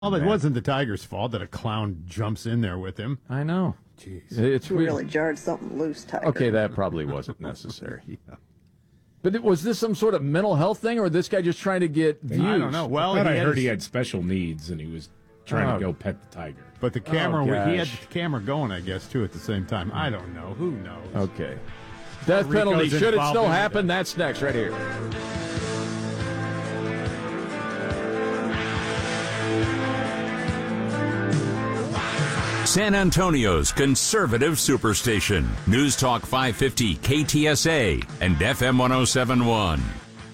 Well, it wasn't the tiger's fault that a clown jumps in there with him. I know. Jeez. It's You really jarred something loose, Tiger. Okay, that probably wasn't necessary. Yeah. But was this some sort of mental health thing, or this guy just trying to get views? I don't know. Well, I heard he had special needs, and he was trying to go pet the tiger. But the camera, he had the camera going, I guess, too, at the same time. I don't know. Who knows? Okay. Death penalty. Should it still happen? That's next, right here. San Antonio's conservative superstation. News Talk 550 KTSA and FM 1071.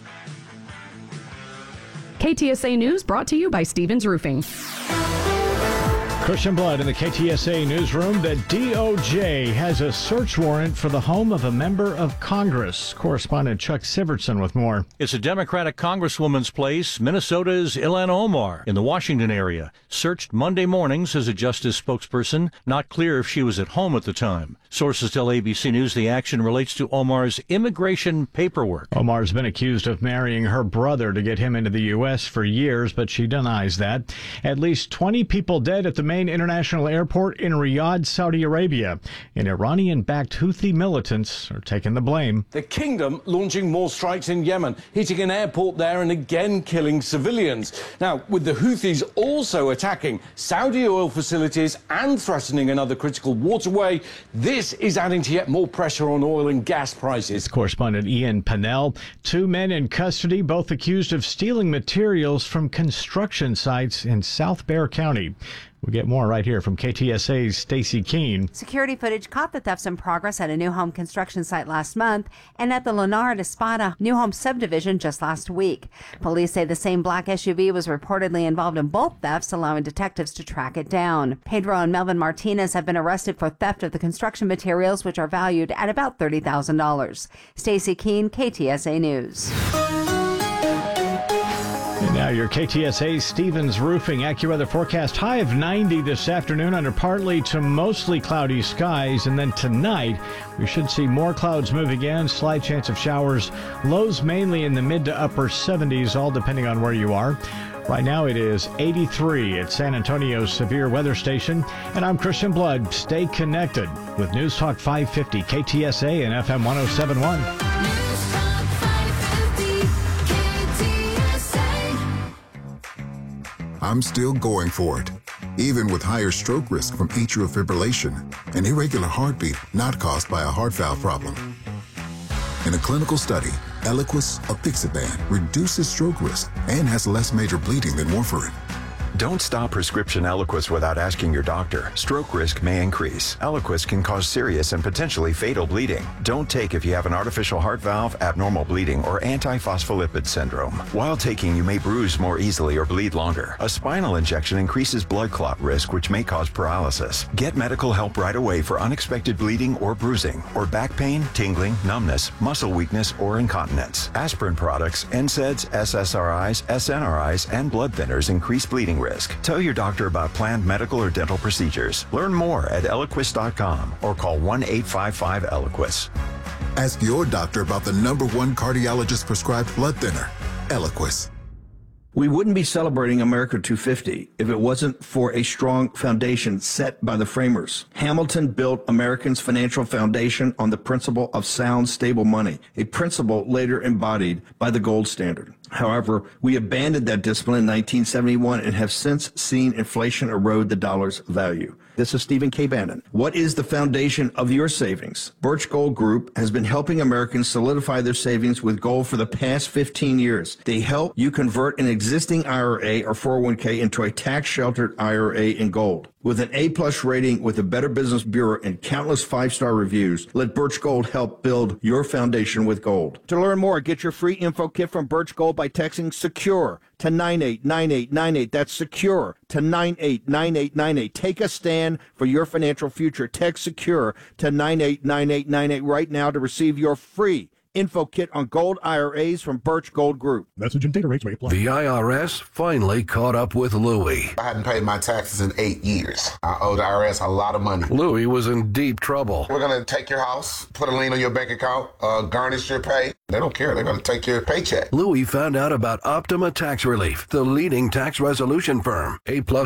KTSA News brought to you by Stevens Roofing. Christian Blood in the KTSA newsroom. The DOJ has a search warrant for the home of a member of Congress. Correspondent Chuck Sivertson with more. It's a Democratic Congresswoman's place, Minnesota's Ilhan Omar in the Washington area. Searched Monday morning, says a justice spokesperson. Not clear if she was at home at the time. Sources tell ABC News the action relates to Omar's immigration paperwork. Omar's been accused of marrying her brother to get him into the U.S. for years, but she denies that. At least 20 people dead at the main international airport in Riyadh, Saudi Arabia. And Iranian-backed Houthi militants are taking the blame. The kingdom launching more strikes in Yemen, hitting an airport there and again killing civilians. Now, with the Houthis also attacking Saudi oil facilities and threatening another critical waterway, this is adding to yet more pressure on oil and gas prices. Correspondent Ian Pennell. 2 men in custody, both accused of stealing materials from construction sites in South Bexar County. We'll get more right here from KTSA's Stacy Keene. Security footage caught the thefts in progress at a new home construction site last month and at the Lenara Espada new home subdivision just last week. Police say the same black SUV was reportedly involved in both thefts, allowing detectives to track it down. Pedro and Melvin Martinez have been arrested for theft of the construction materials, which are valued at about $30,000. Stacy Keene, KTSA News. And now your KTSA Stevens Roofing AccuWeather forecast. High of 90 this afternoon under partly to mostly cloudy skies. And then tonight, we should see more clouds moving in. Slight chance of showers. Lows mainly in the mid to upper 70s, all depending on where you are. Right now it is 83 at San Antonio's Severe Weather Station. And I'm Christian Blood. Stay connected with News Talk 550 KTSA and FM 1071. I'm still going for it, even with higher stroke risk from atrial fibrillation, an irregular heartbeat not caused by a heart valve problem. In a clinical study, Eliquis apixaban reduces stroke risk and has less major bleeding than warfarin. Don't stop prescription Eliquis without asking your doctor. Stroke risk may increase. Eliquis can cause serious and potentially fatal bleeding. Don't take if you have an artificial heart valve, abnormal bleeding, or antiphospholipid syndrome. While taking, you may bruise more easily or bleed longer. A spinal injection increases blood clot risk, which may cause paralysis. Get medical help right away for unexpected bleeding or bruising, or back pain, tingling, numbness, muscle weakness, or incontinence. Aspirin products, NSAIDs, SSRIs, SNRIs, and blood thinners increase bleeding risk. Tell your doctor about planned medical or dental procedures. Learn more at Eliquis.com or call 1-855-ELIQUIS. Ask your doctor about the #1 cardiologist prescribed blood thinner, Eliquis. We wouldn't be celebrating America 250 if it wasn't for a strong foundation set by the framers. Hamilton built Americans' financial foundation on the principle of sound, stable money, a principle later embodied by the gold standard. However, we abandoned that discipline in 1971 and have since seen inflation erode the dollar's value. This is Stephen K. Bannon. What is the foundation of your savings? Birch Gold Group has been helping Americans solidify their savings with gold for the past 15 years. They help you convert an existing IRA or 401k into a tax-sheltered IRA in gold. With an A-plus rating with the Better Business Bureau and countless 5-star reviews, let Birch Gold help build your foundation with gold. To learn more, get your free info kit from Birch Gold by texting SECURE to 989898. That's SECURE to 989898. Take a stand for your financial future. Text SECURE to 989898 right now to receive your free info kit on gold IRAs from Birch Gold Group. Message and data rates may apply. The IRS finally caught up with Louie. I hadn't paid my taxes in 8 years. I owed the IRS a lot of money. Louie was in deep trouble. We're going to take your house, put a lien on your bank account, garnish your pay. They don't care. They're going to take your paycheck. Louie found out about Optima Tax Relief, the leading tax resolution firm. A+